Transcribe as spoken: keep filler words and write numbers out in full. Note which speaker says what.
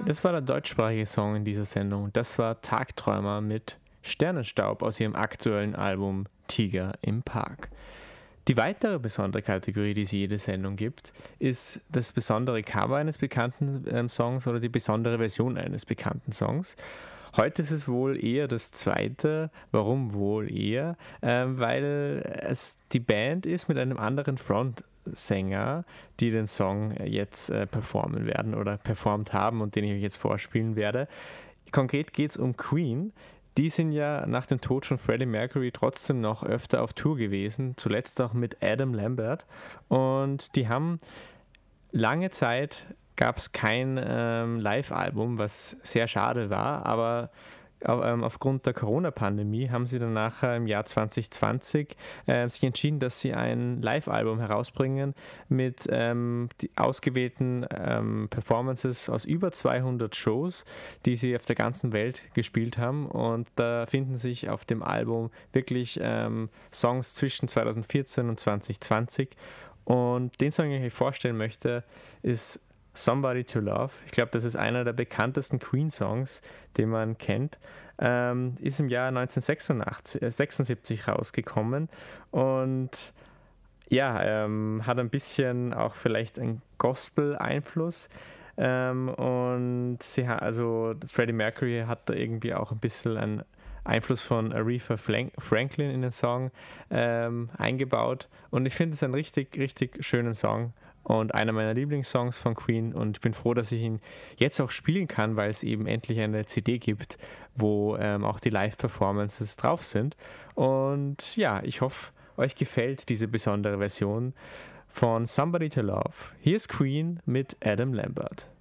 Speaker 1: Das war der deutschsprachige Song in dieser Sendung. Das war Tagträumer mit Sternenstaub aus ihrem aktuellen Album Tiger im Park. Die weitere besondere Kategorie, die es jede Sendung gibt, ist das besondere Cover eines bekannten ähm, Songs oder die besondere Version eines bekannten Songs. Heute ist es wohl eher das zweite. Warum wohl eher? Ähm, weil es die Band ist mit einem anderen Frontsänger, die den Song jetzt äh, performen werden oder performt haben und den ich euch jetzt vorspielen werde. Konkret geht es um Queen. Die sind ja nach dem Tod von Freddie Mercury trotzdem noch öfter auf Tour gewesen, zuletzt auch mit Adam Lambert. Und die haben lange Zeit, gab es kein ähm, Live-Album, was sehr schade war, aber ähm, aufgrund der Corona-Pandemie haben sie dann nachher im Jahr zwanzig zwanzig äh, sich entschieden, dass sie ein Live-Album herausbringen mit ähm, die ausgewählten ähm, Performances aus über zweihundert Shows, die sie auf der ganzen Welt gespielt haben, und da finden sich auf dem Album wirklich ähm, Songs zwischen zwanzig vierzehn und zwanzig zwanzig, und den Song, den ich euch vorstellen möchte, ist Somebody to Love. Ich glaube, das ist einer der bekanntesten Queen-Songs, den man kennt. Ähm, ist im Jahr neunzehnhundertsechsundsiebzig rausgekommen und ja, ähm, hat ein bisschen auch vielleicht einen Gospel-Einfluss. Ähm, und sie ha- also Freddie Mercury hat da irgendwie auch ein bisschen einen Einfluss von Aretha Franklin in den Song ähm, eingebaut. Und ich finde es einen richtig, richtig schönen Song und einer meiner Lieblingssongs von Queen, und ich bin froh, dass ich ihn jetzt auch spielen kann, weil es eben endlich eine C D gibt, wo ähm, auch die Live-Performances drauf sind. Und ja, ich hoffe, euch gefällt diese besondere Version von Somebody to Love. Hier ist Queen mit Adam Lambert.